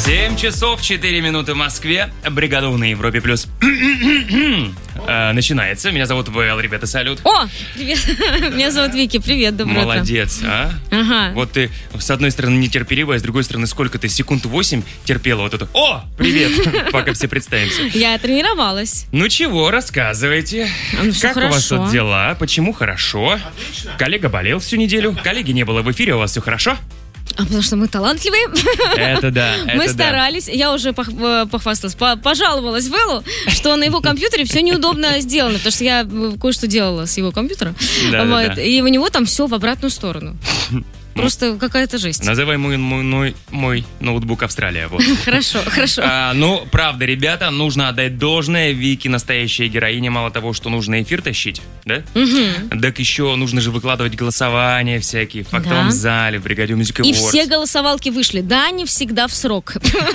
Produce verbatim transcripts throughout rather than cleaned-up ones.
семь часов четыре минуты в Москве. Бригада на Европе плюс э, начинается. Меня зовут ВЛ, ребята, салют. О, привет. Меня зовут Вики, привет, доброе утро. Молодец, а? Ага. Вот ты, с одной стороны, нетерпеливая, с другой стороны, сколько ты секунд восемь терпела вот это. О, привет, пока все представимся. Я тренировалась. Ну чего, рассказывайте. Ну, всё как хорошо. у вас тут дела? Почему хорошо? Отлично. Коллега болел всю неделю. Коллеги не было в эфире, у вас все хорошо? А потому что мы талантливые. Это да, это Мы да. старались. Я уже пох- похвасталась, по- пожаловалась Вэллу, что на его компьютере все неудобно сделано, потому что я кое-что делала с его компьютером. Да, вот, да, да. И у него там все в обратную сторону. Просто какая-то жесть. Называй мой, мой, мой, мой ноутбук Австралия. Вот. Хорошо, хорошо. А, ну, правда, ребята, нужно отдать должное. Вики настоящая героиня. Мало того, что нужно эфир тащить, да? Угу. Так еще нужно же выкладывать голосования всякие в фактовом Да. зале, в бригаде Music И Awards. все голосовалки вышли. Да, не всегда в срок.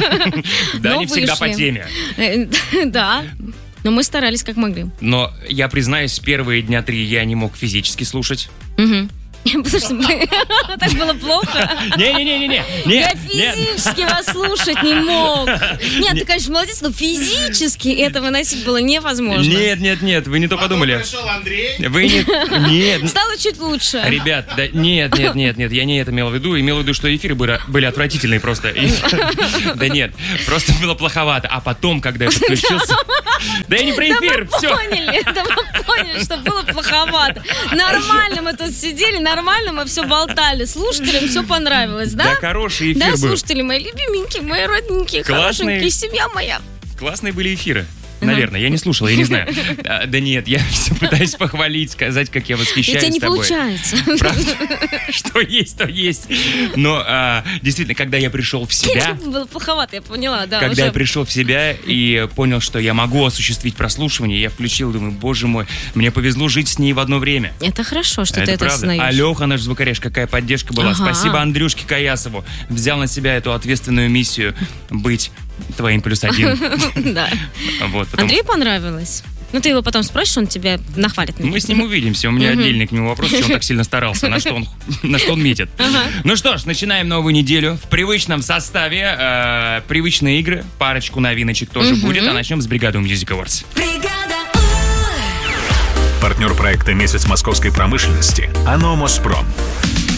Да, но не всегда вышли. по теме. Э, Да, но мы старались как могли. Но я признаюсь, первые дня три я не мог физически слушать. Мгм. Потому что мы- так было плохо. Не-не-не-не-не. Я Нет, нет. физически вас слушать не мог. Нет, ты, конечно, молодец, но физически это выносить было невозможно. Нет, нет, нет, вы не то подумали. Пришел Андрей. Вы не... Нет. Стало чуть лучше. Ребят, да нет, нет, нет, нет, я не это имел в виду. Имел в виду, что эфиры были, были отвратительные просто. И- Да нет, просто было плоховато. А потом, когда я подключился... Да я не про Да эфир, мы все. поняли, да мы поняли, что было плоховато. Нормально мы тут сидели, нормально мы все болтали. Слушателям все понравилось, да? Да хороший эфир Да, был. слушатели мои любименькие, мои родненькие, Классные. хорошенькие, семья моя. Классные были эфиры. Наверное, я не слушал, я не знаю. А, Да нет, я все пытаюсь похвалить, сказать, как я И у восхищаюсь тебя не тобой. получается. Правда? Что есть, то есть. Но а, действительно, когда я пришел в себя, Было плоховато, я поняла, да. когда уже. я пришел в себя и понял, что я могу осуществить прослушивание, я включил, думаю, боже мой, мне повезло жить с ней в одно время. Это хорошо, что это ты это правда. осознаешь. А Леха, наш звукорежь, какая поддержка была. Ага. Спасибо Андрюшке Каясову. Взял на себя эту ответственную миссию быть твоим плюс один. Да. Вот, потому Андрею понравилось. Ну, ты его потом спросишь, он тебя нахвалит. Мы с ним увидимся. У меня отдельный к нему вопрос, что он так сильно старался, на что он, на что он метит. Ну что ж, начинаем новую неделю в привычном составе. э, привычные игры, парочку новиночек тоже будет. А начнем с бригады Music Awards. Партнер проекта «Месяц московской промышленности» АНО «Моспром».